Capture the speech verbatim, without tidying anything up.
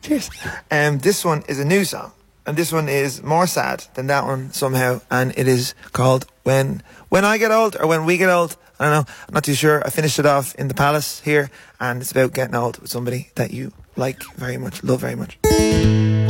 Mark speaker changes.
Speaker 1: Cheers. Um, this one is a new song, and this one is more sad than that one somehow, and it is called When When I Get Old, or When We Get Old. I don't know. I'm not too sure. I finished it off in the Palace here, and it's about getting old with somebody that you like very much, love very much.